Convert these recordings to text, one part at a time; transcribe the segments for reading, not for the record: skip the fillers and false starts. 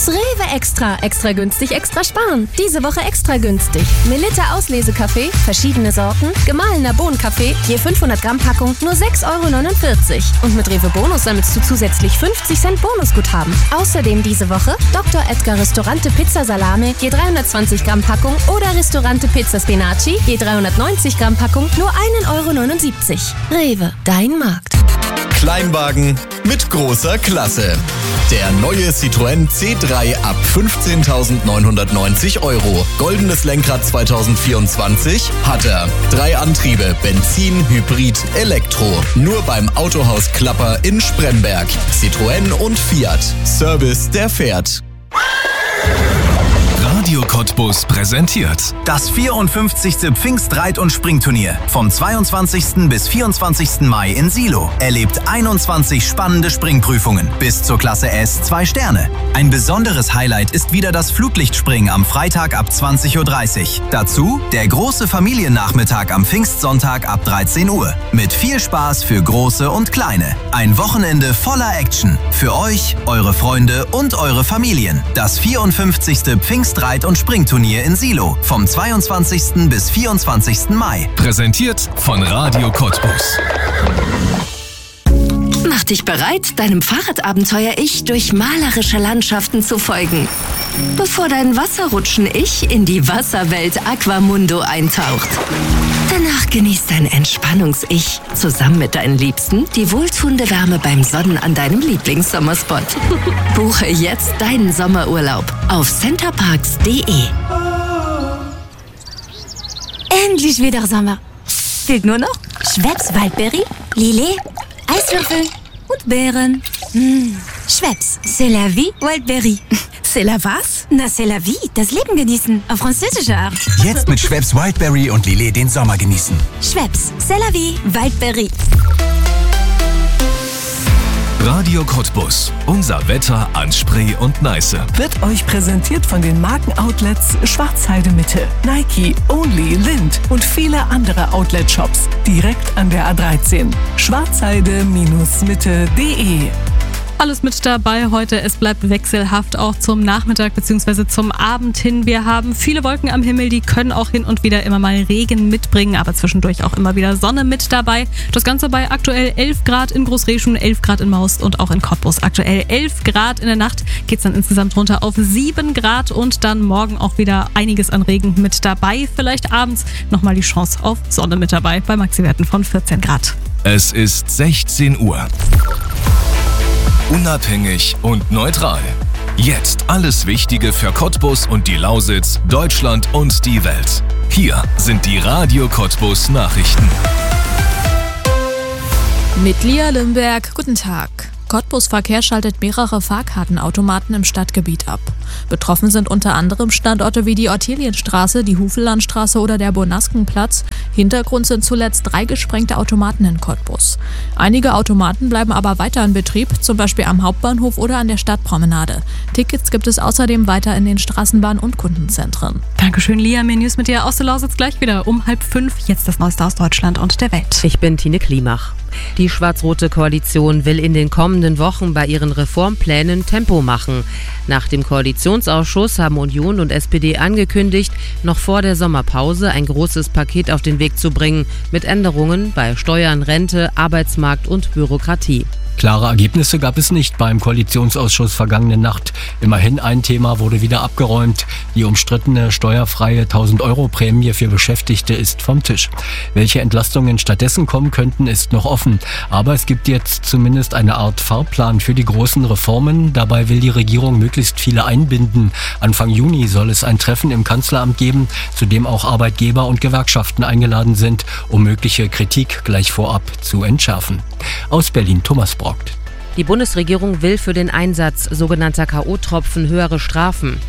Das Rewe Extra. Extra günstig, extra sparen. Diese Woche extra günstig. Melitta Auslesekaffee, verschiedene Sorten, gemahlener Bohnenkaffee, je 500 Gramm Packung, nur 6,49 €. Und mit Rewe Bonus sammelst du zusätzlich 50 Cent Bonusguthaben. Außerdem diese Woche Dr. Edgar Ristorante Pizza Salame, je 320 Gramm Packung oder Ristorante Pizza Spinaci, je 390 Gramm Packung, nur 1,79 €. Rewe, dein Markt. Kleinwagen mit großer Klasse. Der neue Citroën C3 ab 15.990 €. Goldenes Lenkrad 2024 hat er. 3 Antriebe, Benzin, Hybrid, Elektro. Nur beim Autohaus Klapper in Spremberg. Citroën und Fiat. Service, der fährt. Radio Cottbus präsentiert das 54. Pfingstreit- und Springturnier vom 22. bis 24. Mai in Silo. Erlebt 21 spannende Springprüfungen bis zur Klasse S 2 Sterne. Ein besonderes Highlight ist wieder das Flutlichtspringen am Freitag ab 20:30 Uhr. Dazu der große Familiennachmittag am Pfingstsonntag ab 13 Uhr. Mit viel Spaß für Große und Kleine. Ein Wochenende voller Action. Für euch, eure Freunde und eure Familien. Das 54. Pfingstreit- und Springturnier in Silo vom 22. bis 24. Mai. Präsentiert von Radio Cottbus. Mach dich bereit, deinem Fahrradabenteuer-Ich durch malerische Landschaften zu folgen. Bevor dein Wasserrutschen-Ich in die Wasserwelt Aquamundo eintaucht. Danach genießt dein Entspannungs-Ich zusammen mit deinen Liebsten die wohltuende Wärme beim Sonnen an deinem Lieblingssommerspot. Buche jetzt deinen Sommerurlaub auf centerparks.de. Endlich wieder Sommer. Fehlt nur noch Schweppes Waldbeere, Lillet, Eiswürfel und Beeren. Schweppes, c'est la vie, Waldbeere. C'est la was? Na, c'est la vie, das Leben genießen, auf französische Art. Jetzt mit Schweppes Wildberry und Lillet den Sommer genießen. Schweppes, c'est la vie, Waldbeere. Radio Cottbus. Unser Wetter an Spree und Neiße. Wird euch präsentiert von den Markenoutlets Schwarzheide Mitte, Nike, Only, Lind und viele andere Outlet-Shops direkt an der A13. Schwarzheide-mitte.de. Alles mit dabei heute. Es bleibt wechselhaft auch zum Nachmittag bzw. zum Abend hin. Wir haben viele Wolken am Himmel, die können auch hin und wieder immer mal Regen mitbringen, aber zwischendurch auch immer wieder Sonne mit dabei. Das Ganze bei aktuell 11 Grad in Großreschen, 11 Grad in Maust und auch in Cottbus. Aktuell 11 Grad, in der Nacht geht es dann insgesamt runter auf 7 Grad und dann morgen auch wieder einiges an Regen mit dabei. Vielleicht abends nochmal die Chance auf Sonne mit dabei bei Maxi-Werten von 14 Grad. Es ist 16 Uhr. Unabhängig und neutral. Jetzt alles Wichtige für Cottbus und die Lausitz, Deutschland und die Welt. Hier sind die Radio Cottbus Nachrichten. Mit Lia Limberg, guten Tag. Cottbus Verkehr schaltet mehrere Fahrkartenautomaten im Stadtgebiet ab. Betroffen sind unter anderem Standorte wie die Ortelienstraße, die Hufellandstraße oder der Bonaskenplatz. Hintergrund sind zuletzt 3 gesprengte Automaten in Cottbus. Einige Automaten bleiben aber weiter in Betrieb, zum Beispiel am Hauptbahnhof oder an der Stadtpromenade. Tickets gibt es außerdem weiter in den Straßenbahn- und Kundenzentren. Dankeschön, Lia. Mehr News mit dir aus der Lausitz gleich wieder um 4:30. Jetzt das Neueste aus Deutschland und der Welt. Ich bin Tine Klimach. Die schwarz-rote Koalition will in den kommenden Wochen bei ihren Reformplänen Tempo machen. Nach dem Koalitionsausschuss haben Union und SPD angekündigt, noch vor der Sommerpause ein großes Paket auf den Weg zu bringen mit Änderungen bei Steuern, Rente, Arbeitsmarkt und Bürokratie. Klare Ergebnisse gab es nicht beim Koalitionsausschuss vergangene Nacht. Immerhin ein Thema wurde wieder abgeräumt. Die umstrittene steuerfreie 1.000-Euro-Prämie für Beschäftigte ist vom Tisch. Welche Entlastungen stattdessen kommen könnten, ist noch offen. Aber es gibt jetzt zumindest eine Art Fahrplan für die großen Reformen. Dabei will die Regierung möglichst viele einbinden. Anfang Juni soll es ein Treffen im Kanzleramt geben, zu dem auch Arbeitgeber und Gewerkschaften eingeladen sind, um mögliche Kritik gleich vorab zu entschärfen. Aus Berlin, Thomas Brockt. Die Bundesregierung will für den Einsatz sogenannter K.O.-Tropfen höhere Strafen.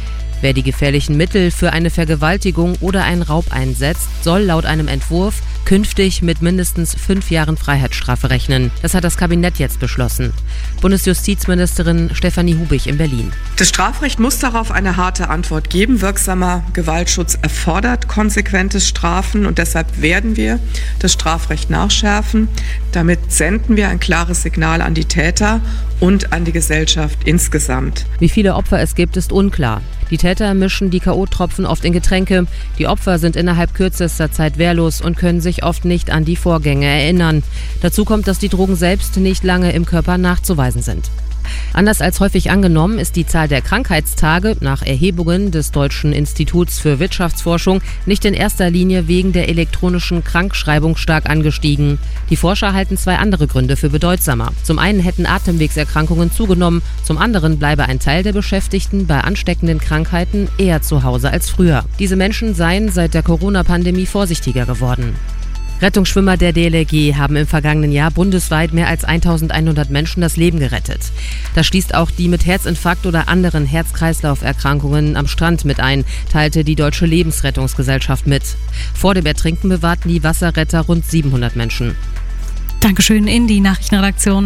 Wer die gefährlichen Mittel für eine Vergewaltigung oder einen Raub einsetzt, soll laut einem Entwurf künftig mit mindestens 5 Jahren Freiheitsstrafe rechnen. Das hat das Kabinett jetzt beschlossen. Bundesjustizministerin Stefanie Hubig in Berlin. Das Strafrecht muss darauf eine harte Antwort geben. Wirksamer Gewaltschutz erfordert konsequente Strafen und deshalb werden wir das Strafrecht nachschärfen. Damit senden wir ein klares Signal an die Täter und an die Gesellschaft insgesamt. Wie viele Opfer es gibt, ist unklar. Die Täter mischen die K.O.-Tropfen oft in Getränke. Die Opfer sind innerhalb kürzester Zeit wehrlos und können sich oft nicht an die Vorgänge erinnern. Dazu kommt, dass die Drogen selbst nicht lange im Körper nachzuweisen sind. Anders als häufig angenommen ist die Zahl der Krankheitstage nach Erhebungen des Deutschen Instituts für Wirtschaftsforschung nicht in erster Linie wegen der elektronischen Krankschreibung stark angestiegen. Die Forscher halten 2 andere Gründe für bedeutsamer. Zum einen hätten Atemwegserkrankungen zugenommen, zum anderen bleibe ein Teil der Beschäftigten bei ansteckenden Krankheiten eher zu Hause als früher. Diese Menschen seien seit der Corona-Pandemie vorsichtiger geworden. Rettungsschwimmer der DLRG haben im vergangenen Jahr bundesweit mehr als 1100 Menschen das Leben gerettet. Das schließt auch die mit Herzinfarkt oder anderen Herz-Kreislauf-Erkrankungen am Strand mit ein, teilte die Deutsche Lebensrettungsgesellschaft mit. Vor dem Ertrinken bewahrten die Wasserretter rund 700 Menschen. Dankeschön in die Nachrichtenredaktion.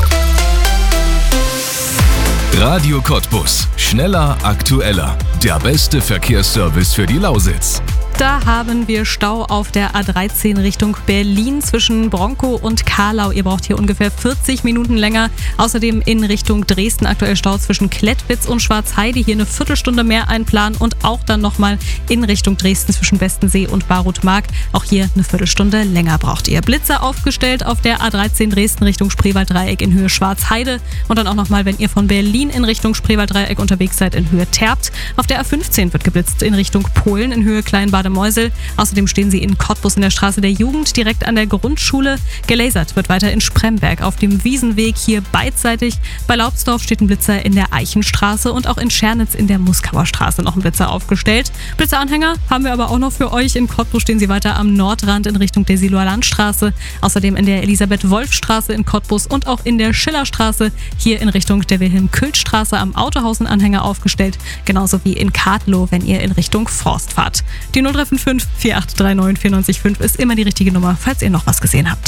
Radio Cottbus. Schneller, aktueller. Der beste Verkehrsservice für die Lausitz. Da haben wir Stau auf der A13 Richtung Berlin zwischen Bronkow und Kahlau. Ihr braucht hier ungefähr 40 Minuten länger. Außerdem in Richtung Dresden aktuell Stau zwischen Klettwitz und Schwarzheide. Hier eine Viertelstunde mehr einplanen und auch dann nochmal in Richtung Dresden zwischen Westensee und Barutmark. Auch hier eine Viertelstunde länger braucht ihr. Blitzer aufgestellt auf der A13 Dresden Richtung Spreewalddreieck in Höhe Schwarzheide. Und dann auch nochmal, wenn ihr von Berlin in Richtung Spreewalddreieck unterwegs seid, in Höhe Terpt. Auf der A15 wird geblitzt in Richtung Polen in Höhe Kleinbad Meusel. Außerdem stehen sie in Cottbus in der Straße der Jugend, direkt an der Grundschule. Gelasert wird weiter in Spremberg auf dem Wiesenweg, hier beidseitig. Bei Laubsdorf steht ein Blitzer in der Eichenstraße und auch in Schernitz in der Muskauer Straße noch ein Blitzer aufgestellt. Blitzeranhänger haben wir aber auch noch für euch. In Cottbus stehen sie weiter am Nordrand in Richtung der Siloer Landstraße. Außerdem in der Elisabeth-Wolf-Straße in Cottbus und auch in der Schillerstraße, hier in Richtung der Wilhelm-Kült-Straße am Autohaus ein Anhänger aufgestellt. Genauso wie in Kadlow, wenn ihr in Richtung Forst fahrt. Die 0355 4839 94,5 ist immer die richtige Nummer, falls ihr noch was gesehen habt.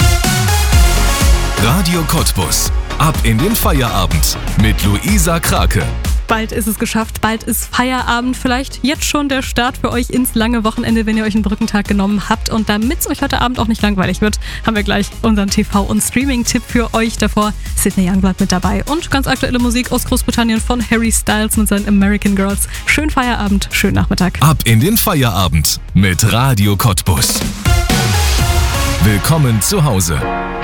Radio Cottbus. Ab in den Feierabend mit Luisa Krake. Bald ist es geschafft, bald ist Feierabend. Vielleicht jetzt schon der Start für euch ins lange Wochenende, wenn ihr euch einen Brückentag genommen habt. Und damit es euch heute Abend auch nicht langweilig wird, haben wir gleich unseren TV- und Streaming-Tipp für euch. Davor Sydney Youngblood mit dabei und ganz aktuelle Musik aus Großbritannien von Harry Styles mit seinen American Girls. Schönen Feierabend, schönen Nachmittag. Ab in den Feierabend mit Radio Cottbus. Willkommen zu Hause.